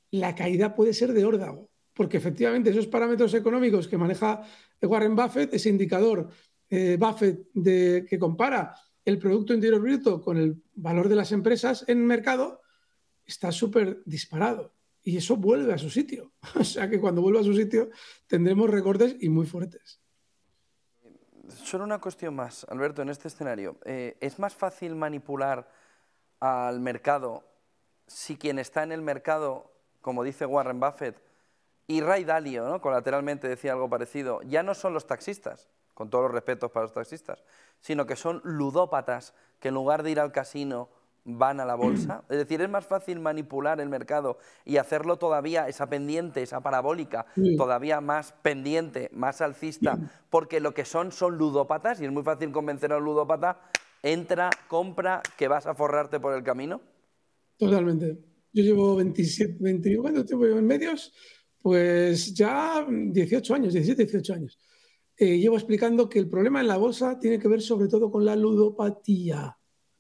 la caída puede ser de órdago, porque efectivamente esos parámetros económicos que maneja Warren Buffett, ese indicador Buffett que compara el Producto Interior Bruto con el valor de las empresas en el mercado, está súper disparado. Y eso vuelve a su sitio. O sea que cuando vuelva a su sitio tendremos recortes y muy fuertes. Solo una cuestión más, Alberto, en este escenario. ¿Es más fácil manipular al mercado si quien está en el mercado, como dice Warren Buffett, y Ray Dalio, ¿no?, colateralmente decía algo parecido, ya no son los taxistas, con todos los respetos para los taxistas, sino que son ludópatas que en lugar de ir al casino van a la bolsa? Es decir, es más fácil manipular el mercado y hacerlo todavía, esa pendiente, esa parabólica, Sí. todavía más pendiente, más alcista, porque lo que son ludópatas y es muy fácil convencer a un ludópata, entra, compra, que vas a forrarte por el camino. Totalmente. Yo llevo 27, 20, ¿cuánto tiempo llevo en medios? Pues ya 18 años, 17, 18 años. Llevo explicando que el problema en la bolsa tiene que ver sobre todo con la ludopatía.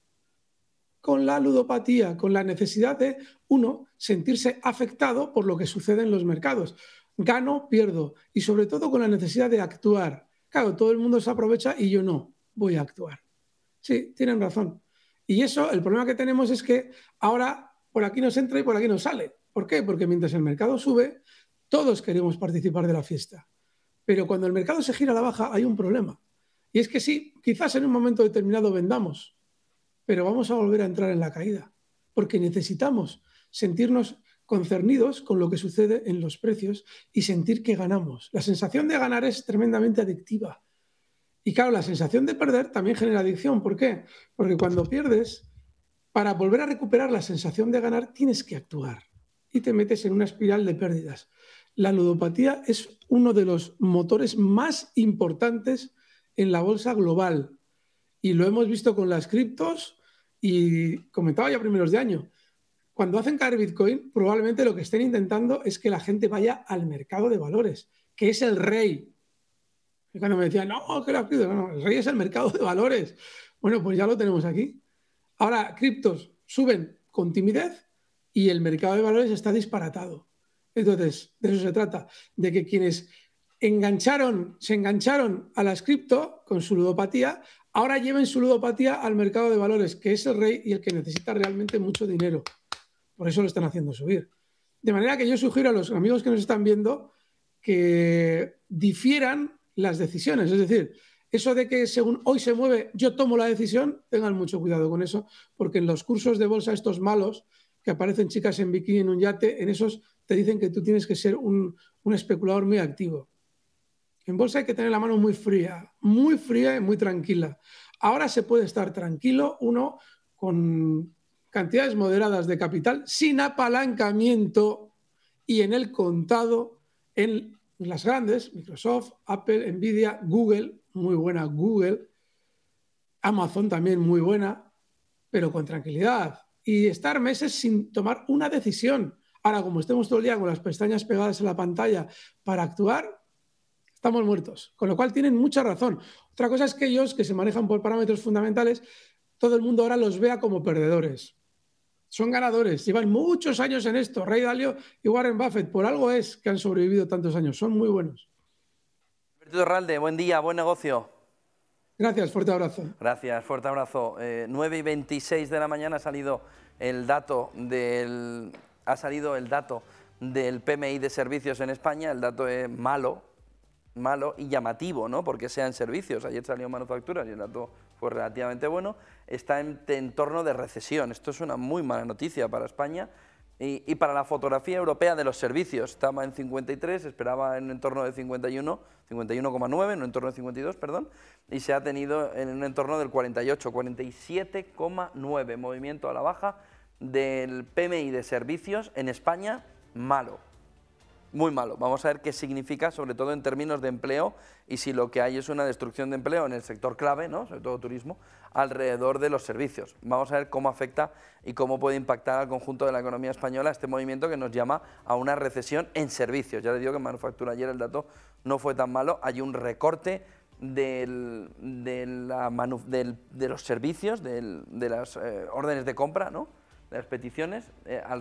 Con la ludopatía, con la necesidad de, uno, sentirse afectado por lo que sucede en los mercados. Gano, pierdo. Y sobre todo con la necesidad de actuar. Claro, todo el mundo se aprovecha y yo no, voy a actuar. Sí, tienen razón. Y eso, el problema que tenemos es que ahora por aquí nos entra y por aquí nos sale. ¿Por qué? Porque mientras el mercado sube, todos queremos participar de la fiesta. Pero cuando el mercado se gira a la baja hay un problema. Y es que sí, quizás en un momento determinado vendamos, pero vamos a volver a entrar en la caída, porque necesitamos sentirnos concernidos con lo que sucede en los precios y sentir que ganamos. La sensación de ganar es tremendamente adictiva. Y claro, la sensación de perder también genera adicción. ¿Por qué? Porque cuando pierdes, para volver a recuperar la sensación de ganar, tienes que actuar y te metes en una espiral de pérdidas. La ludopatía es uno de los motores más importantes en la bolsa global y lo hemos visto con las criptos y comentaba ya primeros de año. Cuando hacen caer Bitcoin, probablemente lo que estén intentando es que la gente vaya al mercado de valores, que es el rey. Y cuando me decían, no, que la cripto, no, el rey es el mercado de valores. Bueno, pues ya lo tenemos aquí. Ahora, criptos suben con timidez y el mercado de valores está disparatado. Entonces, de eso se trata, de que quienes se engancharon a las cripto con su ludopatía, ahora lleven su ludopatía al mercado de valores, que es el rey y el que necesita realmente mucho dinero. Por eso lo están haciendo subir. De manera que yo sugiero a los amigos que nos están viendo que difieran las decisiones. Es decir, eso de que según hoy se mueve, yo tomo la decisión, tengan mucho cuidado con eso, porque en los cursos de bolsa estos malos, que aparecen chicas en bikini en un yate, en esos te dicen que tú tienes que ser un especulador muy activo. En bolsa hay que tener la mano muy fría y muy tranquila. Ahora se puede estar tranquilo uno con cantidades moderadas de capital, sin apalancamiento y en el contado, en las grandes, Microsoft, Apple, Nvidia, Google, muy buena Google, Amazon también muy buena, pero con tranquilidad. Y estar meses sin tomar una decisión. Ahora, como estemos todo el día con las pestañas pegadas en la pantalla para actuar, estamos muertos. Con lo cual tienen mucha razón. Otra cosa es que ellos, que se manejan por parámetros fundamentales, todo el mundo ahora los vea como perdedores. Son ganadores, llevan muchos años en esto. Ray Dalio y Warren Buffett, por algo es que han sobrevivido tantos años. Son muy buenos. Alberto Ralde, buen día, buen negocio. Gracias, fuerte abrazo. Gracias, fuerte abrazo. 9:26 de la mañana ha salido el dato del PMI de servicios en España. El dato es malo y llamativo, ¿no?, porque sea en servicios. Ayer salió manufacturas y el dato fue relativamente bueno. Está en entorno de recesión. Esto es una muy mala noticia para España y para la fotografía europea de los servicios. Estaba en 53, esperaba en entorno de 51, 51,9, en un entorno de 52, perdón, y se ha tenido en un entorno del 48, 47,9, movimiento a la baja del PMI de servicios en España, malo. Muy malo. Vamos a ver qué significa, sobre todo en términos de empleo, y si lo que hay es una destrucción de empleo en el sector clave, ¿no?, sobre todo turismo, alrededor de los servicios. Vamos a ver cómo afecta y cómo puede impactar al conjunto de la economía española este movimiento que nos llama a una recesión en servicios. Ya les digo que en manufactura ayer el dato no fue tan malo, hay un recorte de los servicios, de las órdenes de compra, ¿no?, de las peticiones,